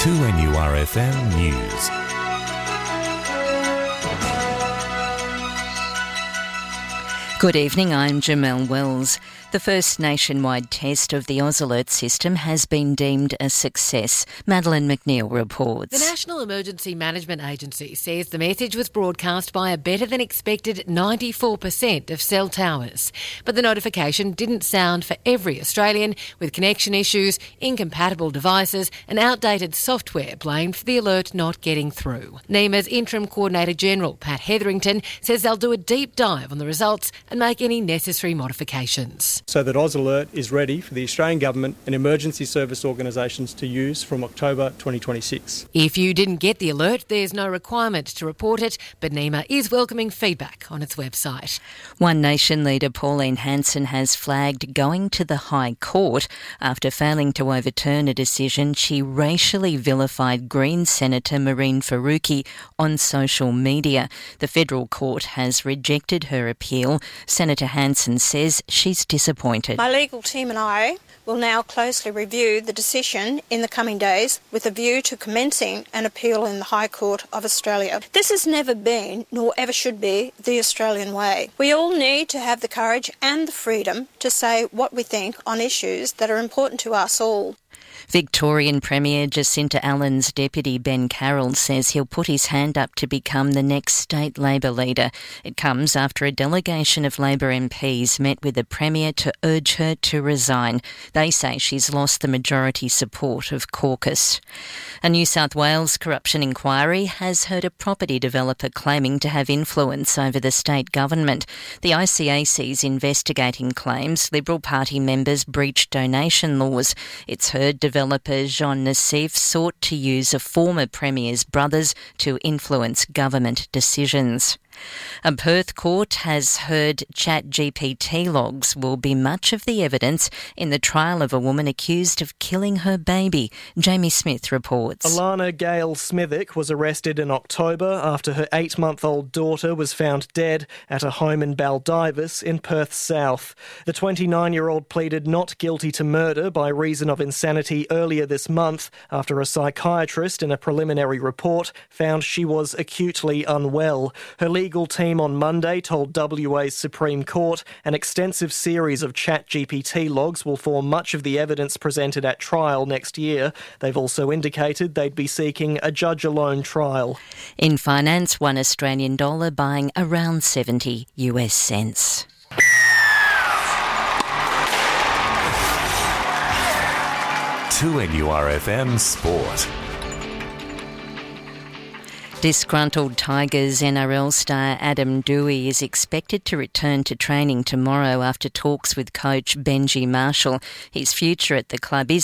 2NURFM News. Good evening, I'm Jamelle Wells. The first nationwide test of the AusAlert system has been deemed a success. Madeleine McNeil reports. The National Emergency Management Agency says the message was broadcast by a better-than-expected 94% of cell towers. But the notification didn't sound for every Australian, with connection issues, incompatible devices and outdated software blamed for the alert not getting through. NEMA's Interim Coordinator General, Pat Hetherington, says they'll do a deep dive on the results and make any necessary modifications. So that AusAlert is ready for the Australian Government and emergency service organisations to use from October 2026. If you didn't get the alert, there's no requirement to report it, but NEMA is welcoming feedback on its website. One Nation leader Pauline Hanson has flagged going to the High Court after failing to overturn a decision she racially vilified Green Senator Mehreen Faruqi on social media. The federal court has rejected her appeal. Senator Hanson says she's disappointed. My legal team and I will now closely review the decision in the coming days with a view to commencing an appeal in the High Court of Australia. This has never been, nor ever should be, the Australian way. We all need to have the courage and the freedom to say what we think on issues that are important to us all. Victorian Premier Jacinta Allen's deputy Ben Carroll says he'll put his hand up to become the next state Labor leader. It comes after a delegation of Labor MPs met with the Premier to urge her to resign. They say she's lost the majority support of caucus. A New South Wales corruption inquiry has heard a property developer claiming to have influence over the state government. The ICAC's investigating claims Liberal Party members breached donation laws. It's heard developer Jean Nassif sought to use a former Premier's brothers to influence government decisions. A Perth court has heard ChatGPT logs will be much of the evidence in the trial of a woman accused of killing her baby. Jamie Smith reports. Alana Gale Smithick was arrested in October after her 8-month-old daughter was found dead at a home in Baldivis in Perth South. The 29-year-old pleaded not guilty to murder by reason of insanity earlier this month after a psychiatrist in a preliminary report found she was acutely unwell. Her legal team on Monday told WA's Supreme Court an extensive series of ChatGPT logs will form much of the evidence presented at trial next year. They've also indicated they'd be seeking a judge-alone trial. In finance, $1 Australian buying around 70 US cents. To NURFM Sport. Disgruntled Tigers NRL star Adam Doueihi is expected to return to training tomorrow after talks with coach Benji Marshall. His future at the club is